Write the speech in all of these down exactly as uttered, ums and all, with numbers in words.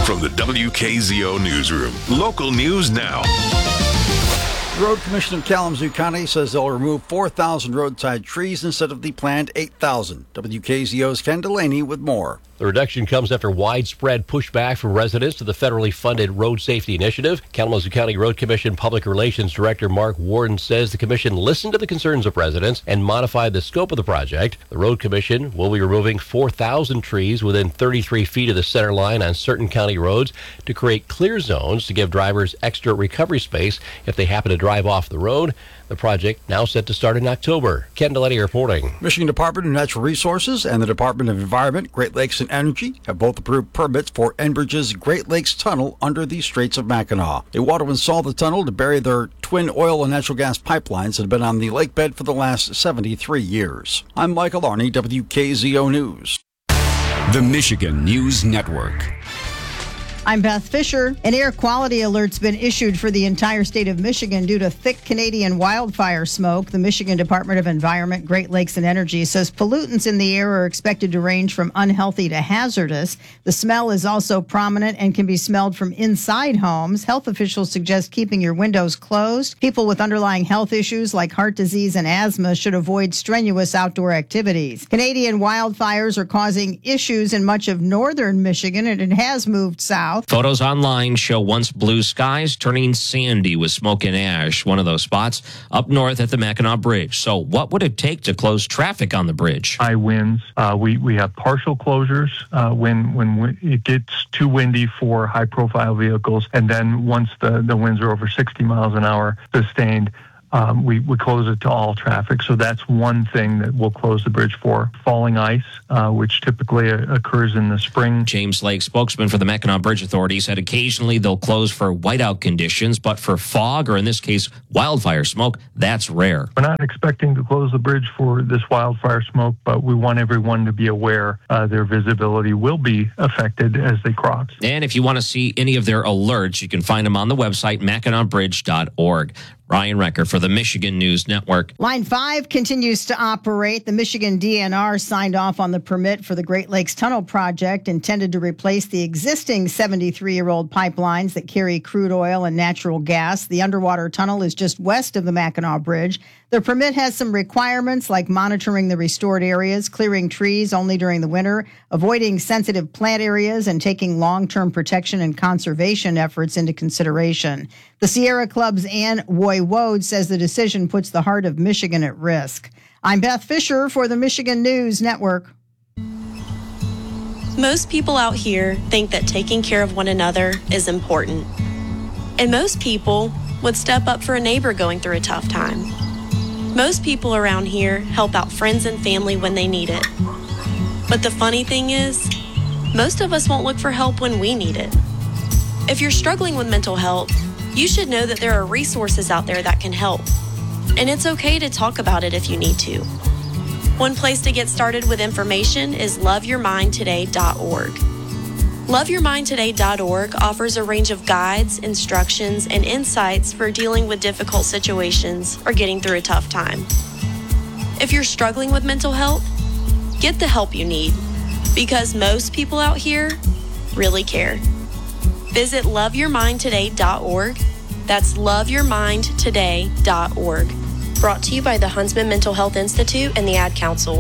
From the W K Z O Newsroom, local news now. The Road Commission of Kalamazoo County says they'll remove four thousand roadside trees instead of the planned eight thousand. W K Z O's Ken Delaney with more. The reduction comes after widespread pushback from residents to the federally funded Road Safety Initiative. Kalamazoo County Road Commission Public Relations Director Mark Warden says the commission listened to the concerns of residents and modified the scope of the project. The Road Commission will be removing four thousand trees within thirty-three feet of the center line on certain county roads to create clear zones to give drivers extra recovery space if they happen to drive off the road. The project now set to start in October. Ken Delaney reporting. Michigan Department of Natural Resources and the Department of Environment, Great Lakes and Energy have both approved permits for Enbridge's Great Lakes Tunnel under the Straits of Mackinac. They want to install the tunnel to bury their twin oil and natural gas pipelines that have been on the lake bed for the last seventy-three years. I'm Michael Arney, W K Z O News. The Michigan News Network. I'm Beth Fisher. An air quality alert's been issued for the entire state of Michigan due to thick Canadian wildfire smoke. The Michigan Department of Environment, Great Lakes and Energy says pollutants in the air are expected to range from unhealthy to hazardous. The smell is also prominent and can be smelled from inside homes. Health officials suggest keeping your windows closed. People with underlying health issues like heart disease and asthma should avoid strenuous outdoor activities. Canadian wildfires are causing issues in much of northern Michigan, and it has moved south. Photos online show once blue skies turning sandy with smoke and ash, one of those spots up north at the Mackinac Bridge. So what would it take to close traffic on the bridge? High winds. Uh, we, we have partial closures uh, when, when it gets too windy for high-profile vehicles. And then once the, the winds are over sixty miles an hour sustained, Um, we, we close it to all traffic. So that's one thing that we'll close the bridge for. Falling ice, uh, which typically uh, occurs in the spring. James Lake, spokesman for the Mackinac Bridge Authority, said occasionally they'll close for whiteout conditions, but for fog, or in this case, wildfire smoke, that's rare. We're not expecting to close the bridge for this wildfire smoke, but we want everyone to be aware uh, their visibility will be affected as they cross. And if you want to see any of their alerts, you can find them on the website, mackinac bridge dot org. Ryan Recker for the Michigan News Network. Line five continues to operate. The Michigan D N R signed off on the permit for the Great Lakes Tunnel project intended to replace the existing seventy-three-year-old pipelines that carry crude oil and natural gas. The underwater tunnel is just west of the Mackinac Bridge. The permit has some requirements like monitoring the restored areas, clearing trees only during the winter, avoiding sensitive plant areas, and taking long-term protection and conservation efforts into consideration. The Sierra Club's Ann Woy-Wode says the decision puts the heart of Michigan at risk. I'm Beth Fisher for the Michigan News Network. Most people out here think that taking care of one another is important. And most people would step up for a neighbor going through a tough time. Most people around here help out friends and family when they need it. But the funny thing is, most of us won't look for help when we need it. If you're struggling with mental health, you should know that there are resources out there that can help. And it's okay to talk about it if you need to. One place to get started with information is love your mind today dot org. love your mind today dot org offers a range of guides, instructions, and insights for dealing with difficult situations or getting through a tough time. If you're struggling with mental health, get the help you need, because most people out here really care. Visit love your mind today dot org. That's love your mind today dot org. Brought to you by the Huntsman Mental Health Institute and the Ad Council.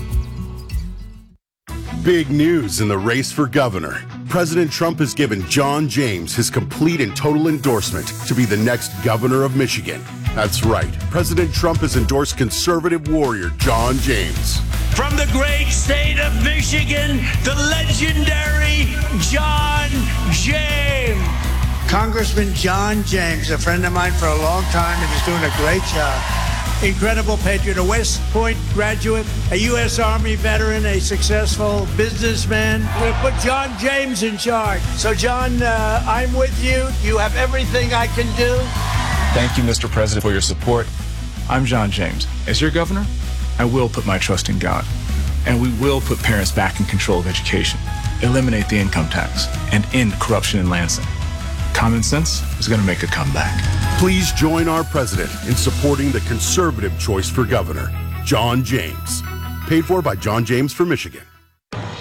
Big news in the race for governor. President Trump has given John James his complete and total endorsement to be the next governor of Michigan. That's right. President Trump has endorsed conservative warrior John James. From the great state of Michigan, the legendary John James. Congressman John James, a friend of mine for a long time, and is doing a great job. Incredible patriot, a West Point graduate, a U S Army veteran, a successful businessman. We're going to put John James in charge. So, John, uh, I'm with you. You have everything I can do. Thank you, Mister President, for your support. I'm John James. As your governor, I will put my trust in God, and we will put parents back in control of education, eliminate the income tax, and end corruption in Lansing. Common sense is going to make a comeback. Please join our president in supporting the conservative choice for governor, John James. Paid for by John James for Michigan.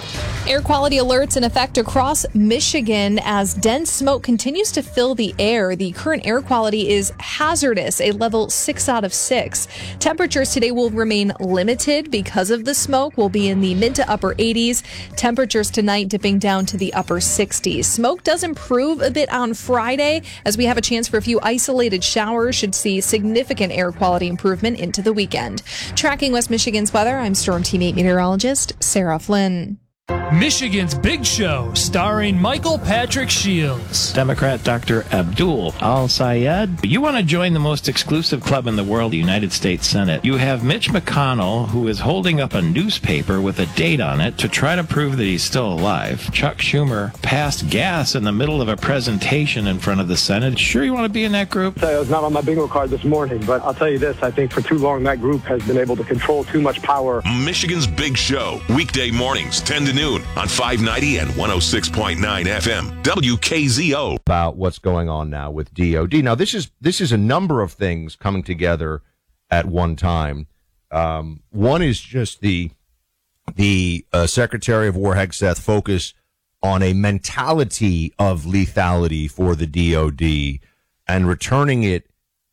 Air quality alerts in effect across Michigan as dense smoke continues to fill the air. The current air quality is hazardous, a level six out of six. Temperatures today will remain limited because of the smoke. We'll be in the mid to upper eighties. Temperatures tonight dipping down to the upper sixties. Smoke does improve a bit on Friday as we have a chance for a few isolated showers. Should see significant air quality improvement into the weekend. Tracking West Michigan's weather, I'm Storm Team eight meteorologist Sarah Flynn. Michigan's Big Show, starring Michael Patrick Shields. Democrat Doctor Abdul Al-Sayed. You want to join the most exclusive club in the world, the United States Senate. You have Mitch McConnell, who is holding up a newspaper with a date on it to try to prove that he's still alive. Chuck Schumer passed gas in the middle of a presentation in front of the Senate. Sure you want to be in that group? It was not on my bingo card this morning, but I'll tell you this, I think for too long that group has been able to control too much power. Michigan's Big Show, weekday mornings, ten to noon on five ninety and one oh six point nine F M, W K Z O. About what's going on now with D O D. Now, this is this is a number of things coming together at one time. Um, one is just the the uh, Secretary of War Hegseth focus on a mentality of lethality for the D O D and returning it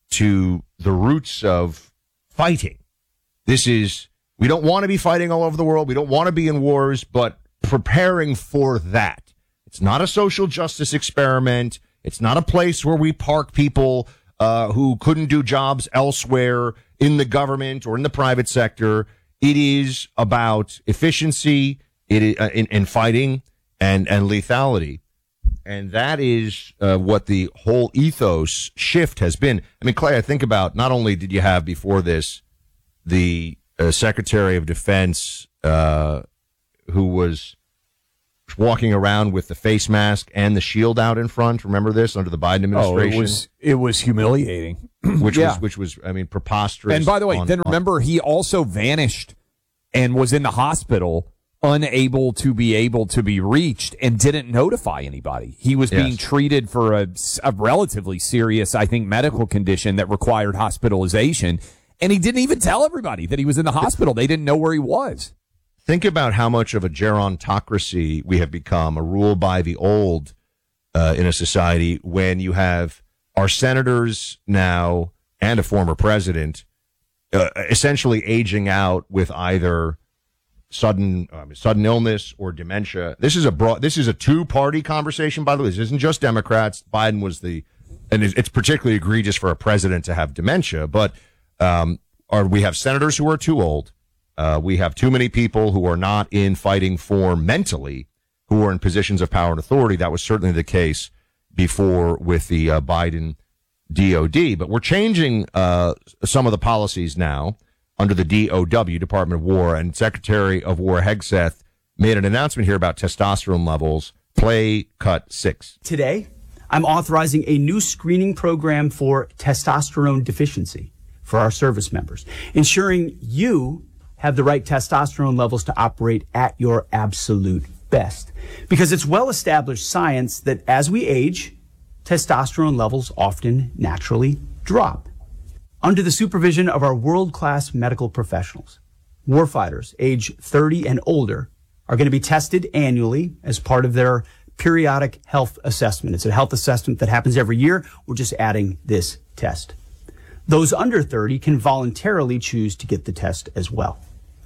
to the roots of fighting. This is, we don't want to be fighting all over the world. We don't want to be in wars, but preparing for that. It's not a social justice experiment. It's not a place where we park people uh, who couldn't do jobs elsewhere in the government or in the private sector. It is about efficiency it is, uh, in, in fighting and, and lethality. And that is uh, what the whole ethos shift has been. I mean, Clay, I think about not only did you have before this the uh, Secretary of Defense uh who was walking around with the face mask and the shield out in front. Remember this under the Biden administration? Oh, it was it was humiliating. which yeah. was which was I mean preposterous. And by the way, on, then remember he also vanished and was in the hospital, unable to be able to be reached, and didn't notify anybody. He was being yes. treated for a, a relatively serious, I think, medical condition that required hospitalization, and he didn't even tell everybody that he was in the hospital. They didn't know where he was. Think about how much of a gerontocracy we have become, a rule by the old uh, in a society when you have our senators now and a former president uh, essentially aging out with either sudden uh, sudden illness or dementia. This is a broad, this is a two-party conversation, by the way. This isn't just Democrats. Biden was the, and it's particularly egregious for a president to have dementia, but um, are, we have senators who are too old. Uh, we have too many people who are not in fighting form mentally, who are in positions of power and authority. That was certainly the case before with the uh, Biden D O D. But we're changing uh, some of the policies now under the D O W, Department of War, and Secretary of War Hegseth made an announcement here about testosterone levels. Play cut six. Today, I'm authorizing a new screening program for testosterone deficiency for our service members, ensuring you have the right testosterone levels to operate at your absolute best. Because it's well-established science that as we age, testosterone levels often naturally drop. Under the supervision of our world-class medical professionals, warfighters age thirty and older are going to be tested annually as part of their periodic health assessment. It's a health assessment that happens every year. We're just adding this test. Those under thirty can voluntarily choose to get the test as well.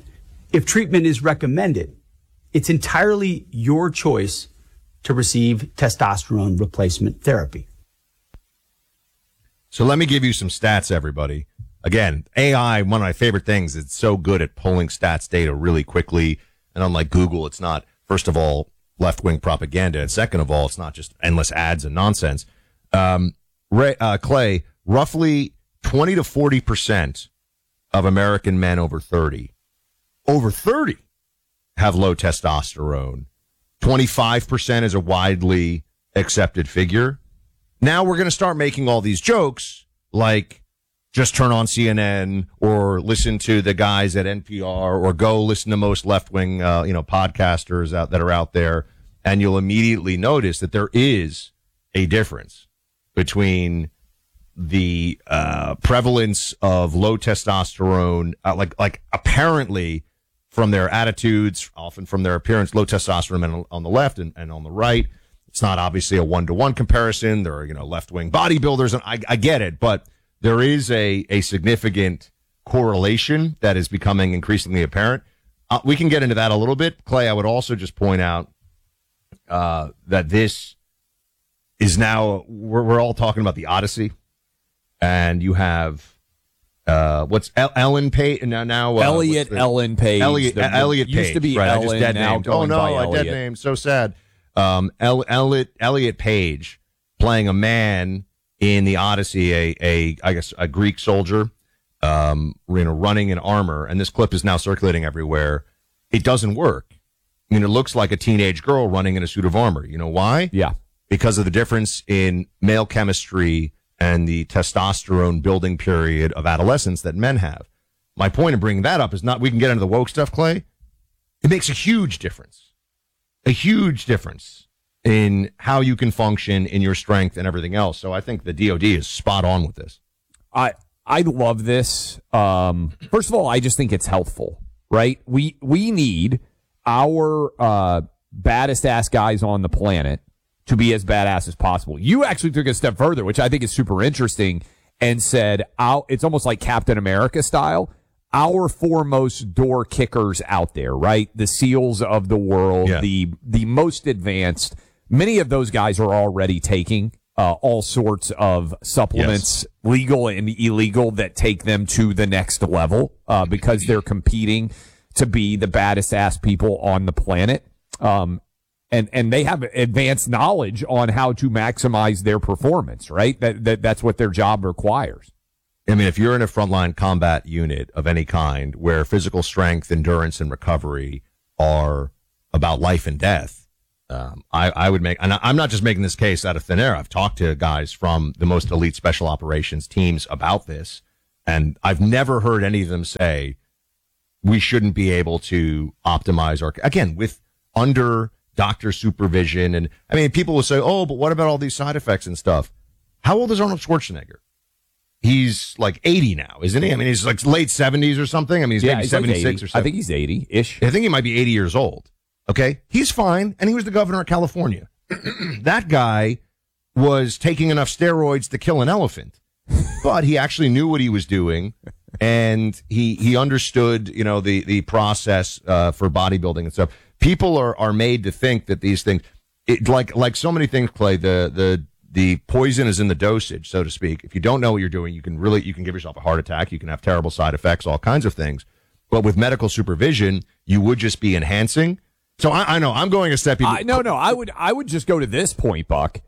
If treatment is recommended, it's entirely your choice to receive testosterone replacement therapy. So let me give you some stats, everybody. Again, A I, one of my favorite things, it's so good at pulling stats data really quickly. And unlike Google, it's not, first of all, left-wing propaganda. And second of all, it's not just endless ads and nonsense. Um, Ray, uh, Clay, roughly twenty to forty percent of American men over thirty over thirty have low testosterone. twenty-five percent is a widely accepted figure. Now we're going to start making all these jokes like just turn on C N N or listen to the guys at N P R or go listen to most left-wing, uh, you know, podcasters out that are out there. And you'll immediately notice that there is a difference between the uh, prevalence of low testosterone, uh, like, like apparently from their attitudes, often from their appearance, low testosterone men on the left and, and on the right. It's not obviously a one-to-one comparison. There are, you know, left-wing bodybuilders, and I, I get it, but there is a, a significant correlation that is becoming increasingly apparent. Uh, we can get into that a little bit. Clay, I would also just point out uh, that this is now, we're, we're all talking about the Odyssey, and you have Uh, what's El- Ellen Page now? Now uh, Elliot the, Ellen Page. Elliot, the, Elliot used Page. to be right, Ellen. I just dead now named. Oh going no, by I Elliot. dead name. So sad. Um, El- Elliot Elliot Page playing a man in the Odyssey, a a I guess a Greek soldier, um, you know, running in armor, and this clip is now circulating everywhere. It doesn't work. I mean, it looks like a teenage girl running in a suit of armor. You know why? Yeah, because of the difference in male chemistry and the testosterone building period of adolescence that men have. My point in bringing that up is not, we can get into the woke stuff, Clay. It makes a huge difference, a huge difference in how you can function, in your strength and everything else. So I think the D O D is spot on with this. I, I love this. Um, first of all, I just think it's healthful, right? We, we need our, uh, baddest ass guys on the planet to be as badass as possible. You actually took a step further, which I think is super interesting, and said, I'll, it's almost like Captain America style, our foremost door kickers out there, right? The SEALs of the world, yeah. the the most advanced. Many of those guys are already taking uh, all sorts of supplements, yes. legal and illegal, that take them to the next level uh, because they're competing to be the baddest ass people on the planet. Um, And and they have advanced knowledge on how to maximize their performance, right? That, that that's what their job requires. I mean, if you're in a frontline combat unit of any kind where physical strength, endurance, and recovery are about life and death, um, I, I would make, and I'm not just making this case out of thin air. I've talked to guys from the most elite special operations teams about this, and I've never heard any of them say we shouldn't be able to optimize our, again, with under doctor supervision. And I mean, people will say, oh, but what about all these side effects and stuff? How old is Arnold Schwarzenegger? He's like eighty now, isn't he? I mean, he's like late seventies or something. I mean, he's yeah, maybe he's seventy-six like or something. I think he's eighty-ish. I think he might be eighty years old. Okay. He's fine. And he was the governor of California. That guy was taking enough steroids to kill an elephant, but he actually knew what he was doing. And he, he understood, you know, the, the process, uh, for bodybuilding and stuff. People are, are made to think that these things, it, like, like so many things, Clay, the, the, the poison is in the dosage, so to speak. If you don't know what you're doing, you can really, you can give yourself a heart attack. You can have terrible side effects, all kinds of things. But with medical supervision, you would just be enhancing. So I, I know I'm going a step. I, no, no, I would, I would just go to this point, Buck.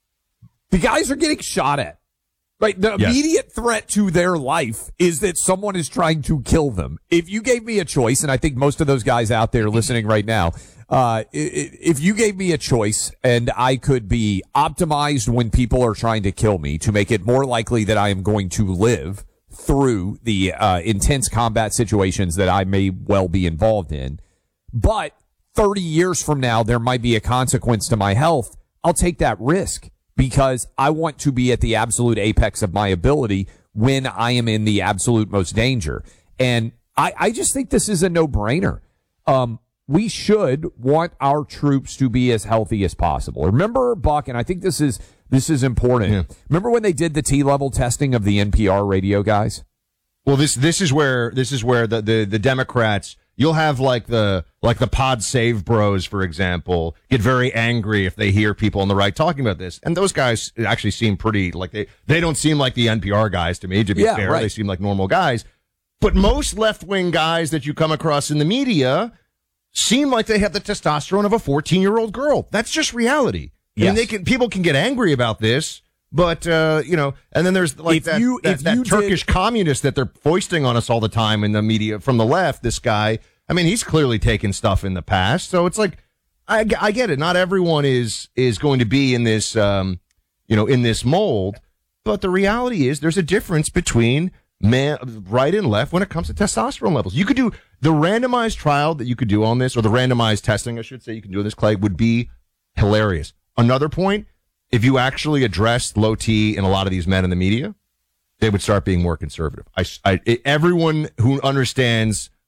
The guys are getting shot at. Right, the Yes. immediate threat to their life is that someone is trying to kill them. If you gave me a choice, and I think most of those guys out there listening right now, uh, if you gave me a choice and I could be optimized when people are trying to kill me to make it more likely that I am going to live through the uh, intense combat situations that I may well be involved in, but thirty years from now, there might be a consequence to my health, I'll take that risk. Because I want to be at the absolute apex of my ability when I am in the absolute most danger. And I, I just think this is a no-brainer. Um, we should want our troops to be as healthy as possible. Remember, Buck, and I think this is this is important. Yeah. Remember when they did the T-level testing of the N P R radio guys? Well, this this is where this is where the, the, the Democrats, you'll have like the like the Pod Save Bros, for example, get very angry if they hear people on the right talking about this. And those guys actually seem pretty like they they don't seem like the N P R guys to me, to be Yeah, fair. right. They seem like normal guys. But most left-wing guys that you come across in the media seem like they have the testosterone of a fourteen-year-old girl. That's just reality. Yes. And they can people can get angry about this. But, uh, you know, and then there's like If that, you- that, if that you Turkish did- communist that they're foisting on us all the time in the media from the left, this guy. I mean, he's clearly taken stuff in the past. So it's like, I, I get it. Not everyone is, is going to be in this, um, you know, in this mold. But the reality is there's a difference between man, right and left when it comes to testosterone levels. You could do the randomized trial that you could do on this, or the randomized testing, I should say, you can do on this, Clay, would be hilarious. Another point, if you actually addressed low T in a lot of these men in the media, they would start being more conservative. I, I, everyone who understands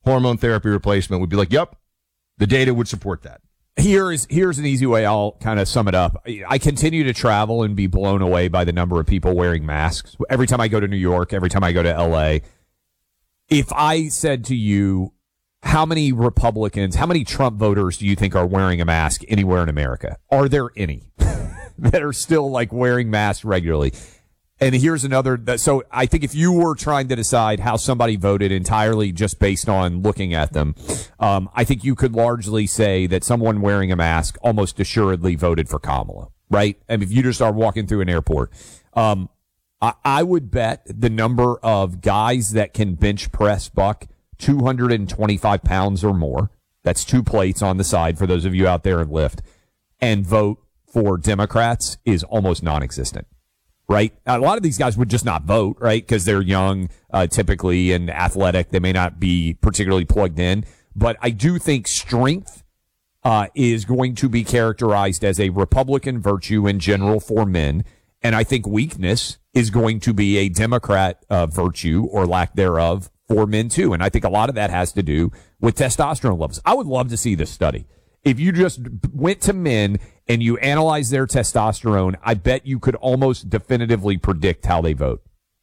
hormone therapy replacement would be like, yep, the data would support that. Here is here's an easy way I'll kind of sum it up. I continue to travel and be blown away by the number of people wearing masks. Every time I go to New York, every time I go to L A, if I said to you, how many Republicans, how many Trump voters do you think are wearing a mask anywhere in America? Are there any that are still like wearing masks regularly? And here's another. So I think if you were trying to decide how somebody voted entirely just based on looking at them, um, I think you could largely say that someone wearing a mask almost assuredly voted for Kamala, right? And if you just are walking through an airport, um, I, I would bet the number of guys that can bench press Buck two hundred twenty-five pounds or more, that's two plates on the side for those of you out there in lift, and vote for Democrats is almost non-existent. Right? A lot of these guys would just not vote, right? Because they're young, uh, typically, and athletic. They may not be particularly plugged in. But I do think strength uh, is going to be characterized as a Republican virtue in general for men. And I think weakness is going to be a Democrat uh, virtue or lack thereof for men, too. And I think a lot of that has to do with testosterone levels. I would love to see this study. If you just went to men and you analyze their testosterone, I bet you could almost definitively predict how they vote.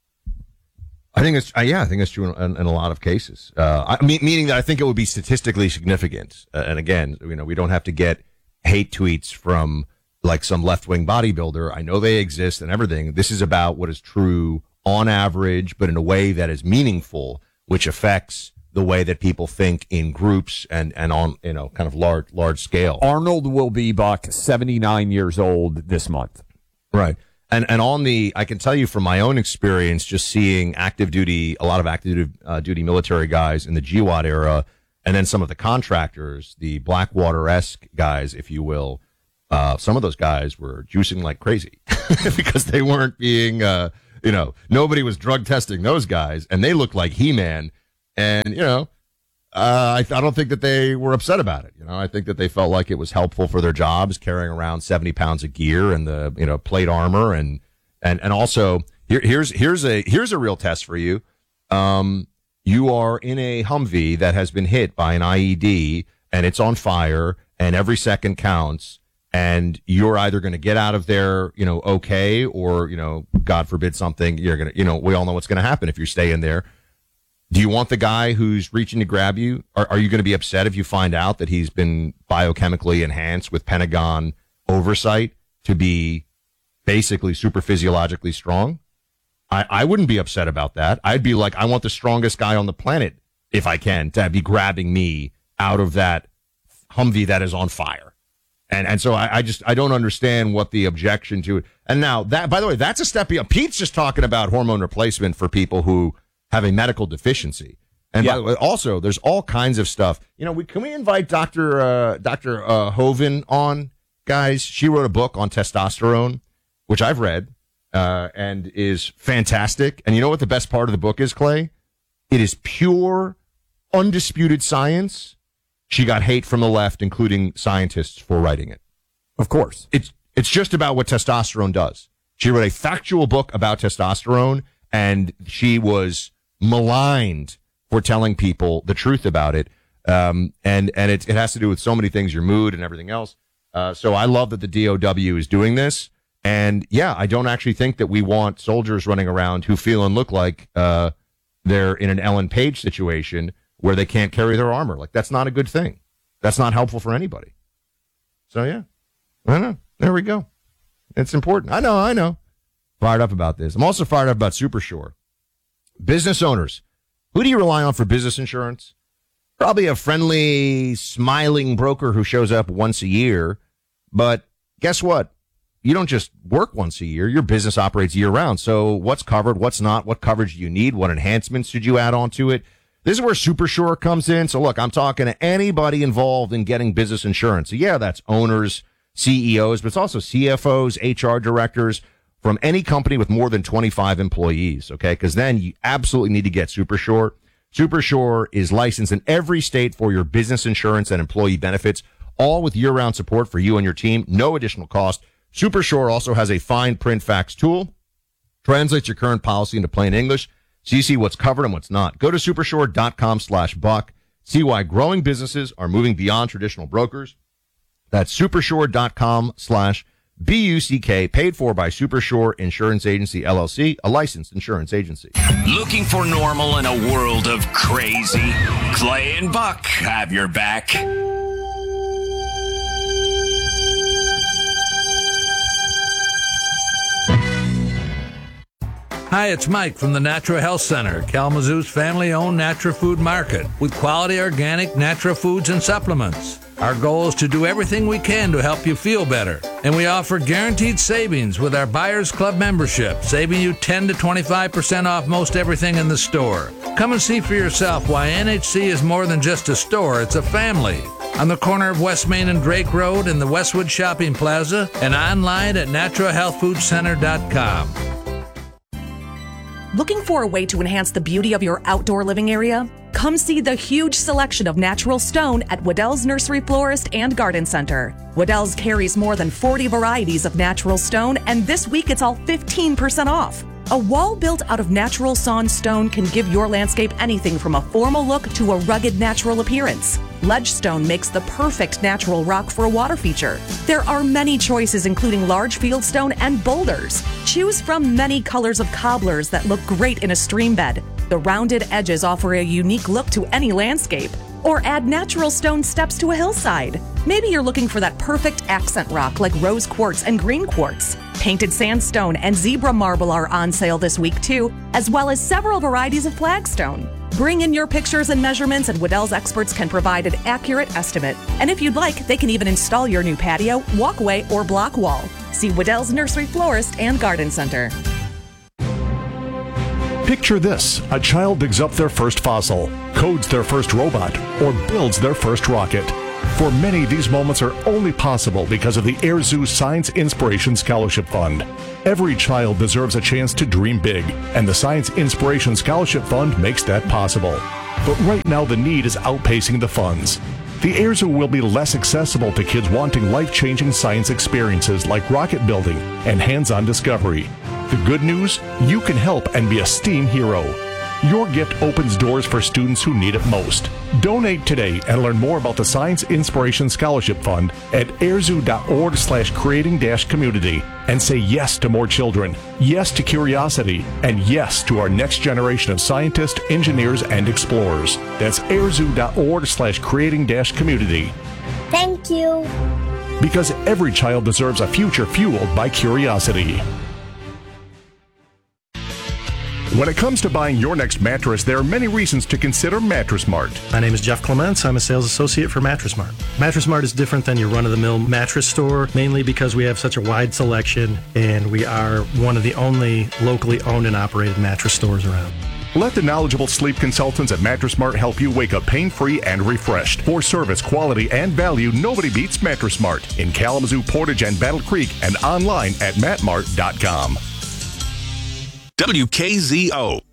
I think it's uh, yeah, I think it's true in, in a lot of cases. Uh, I mean, meaning that I think it would be statistically significant. Uh, and again, you know, we don't have to get hate tweets from like some left wing bodybuilder. I know they exist and everything. This is about what is true on average, but in a way that is meaningful, which affects the way that people think in groups and, and on, you know, kind of large, large scale. Arnold will be, Buck, seventy-nine years old this month. Right. And, and on the, I can tell you from my own experience, just seeing active duty, a lot of active duty, uh, duty military guys in the G WAT era, and then some of the contractors, the Blackwater-esque guys, if you will, uh, some of those guys were juicing like crazy because they weren't being, uh, you know, nobody was drug testing those guys, and they looked like He-Man. And, you know, uh, I, I don't think that they were upset about it. You know, I think that they felt like it was helpful for their jobs, carrying around seventy pounds of gear and the, you know, plate armor. And, and, and also here, here's, here's a, here's a real test for you. Um, you are in a Humvee that has been hit by an I E D and it's on fire and every second counts. And you're either going to get out of there, you know, okay, or, you know, God forbid something, you're going to, you know, we all know what's going to happen if you stay in there. Do you want the guy who's reaching to grab you? Are, are you going to be upset if you find out that he's been biochemically enhanced with Pentagon oversight to be basically super physiologically strong? I, I wouldn't be upset about that. I'd be like, I want the strongest guy on the planet, if I can, to be grabbing me out of that Humvee that is on fire. And and so I, I just, I don't understand what the objection to it. And now that, by the way, that's a step beyond. Pete's just talking about hormone replacement for people who have a medical deficiency. And yeah. by the way, also, there's all kinds of stuff. You know, we, can we invite Doctor Uh, Doctor Uh, Hoven on, guys? She wrote a book on testosterone, which I've read, uh, and is fantastic. And you know what the best part of the book is, Clay? It is pure, undisputed science. She got hate from the left, including scientists, for writing it. Of course. It's, it's just about what testosterone does. She wrote a factual book about testosterone, and she was maligned for telling people the truth about it. Um, and, and it, it has to do with so many things, your mood and everything else. Uh, so I love that the D O W is doing this. And yeah, I don't actually think that we want soldiers running around who feel and look like, uh, they're in an Ellen Page situation where they can't carry their armor. Like, that's not a good thing. That's not helpful for anybody. So yeah, I know. There we go. It's important. I know, I know. Fired up about this. I'm also fired up about Supershore. Business owners, who do you rely on for business insurance? Probably a friendly, smiling broker who shows up once a year. But guess what? You don't just work once a year. Your business operates year round. So what's covered? What's not? What coverage do you need? What enhancements should you add on to it? This is where Supershore comes in. So look, I'm talking to anybody involved in getting business insurance. So yeah, that's owners, C E Os, but it's also C F Os, H R directors, from any company with more than twenty-five employees, okay? Because then you absolutely need to get Supershore. Supershore is licensed in every state for your business insurance and employee benefits, all with year-round support for you and your team, no additional cost. Supershore also has a fine print fax tool, translates your current policy into plain English, so you see what's covered and what's not. Go to supershore.com slash buck. See why growing businesses are moving beyond traditional brokers. That's supershore.com slash B-U-C-K, paid for by Supershore Insurance Agency, L L C, a licensed insurance agency. Looking for normal in a world of crazy? Clay and Buck have your back. Hi, it's Mike from the Natural Health Center, Kalamazoo's family-owned natural food market with quality organic natural foods and supplements. Our goal is to do everything we can to help you feel better. And we offer guaranteed savings with our Buyers Club membership, saving you ten to twenty-five percent off most everything in the store. Come and see for yourself why N H C is more than just a store, it's a family. On the corner of West Main and Drake Road in the Westwood Shopping Plaza and online at natural health food center dot com. Looking for a way to enhance the beauty of your outdoor living area? Come see the huge selection of natural stone at Waddell's Nursery Florist and Garden Center. Waddell's carries more than forty varieties of natural stone, and this week it's all fifteen percent off. A wall built out of natural sawn stone can give your landscape anything from a formal look to a rugged natural appearance. Ledge stone makes the perfect natural rock for a water feature. There are many choices, including large fieldstone and boulders. Choose from many colors of cobblers that look great in a stream bed. The rounded edges offer a unique look to any landscape. Or add natural stone steps to a hillside. Maybe you're looking for that perfect accent rock like rose quartz and green quartz. Painted sandstone and zebra marble are on sale this week too, as well as several varieties of flagstone. Bring in your pictures and measurements and Waddell's experts can provide an accurate estimate. And if you'd like, they can even install your new patio, walkway, or block wall. See Waddell's Nursery Florist and Garden Center. Picture this. A child digs up their first fossil, codes their first robot, or builds their first rocket. For many, these moments are only possible because of the Air Zoo Science Inspiration Scholarship Fund. Every child deserves a chance to dream big, and the Science Inspiration Scholarship Fund makes that possible. But right now, the need is outpacing the funds. The Air Zoo will be less accessible to kids wanting life-changing science experiences like rocket building and hands-on discovery. The good news? You can help and be a STEAM hero. Your gift opens doors for students who need it most. Donate today and learn more about the Science Inspiration Scholarship Fund at airzoo.org slash creating dash community and say yes to more children, yes to curiosity, and yes to our next generation of scientists, engineers, and explorers. That's airzoo.org slash creating dash community. Thank you. Because every child deserves a future fueled by curiosity. When it comes to buying your next mattress, there are many reasons to consider Mattress Mart. My name is Jeff Clements. I'm a sales associate for Mattress Mart. Mattress Mart is different than your run-of-the-mill mattress store, mainly because we have such a wide selection and we are one of the only locally owned and operated mattress stores around. Let the knowledgeable sleep consultants at Mattress Mart help you wake up pain-free and refreshed. For service, quality, and value, nobody beats Mattress Mart in Kalamazoo, Portage, and Battle Creek, and online at matt mart dot com. W K Z O.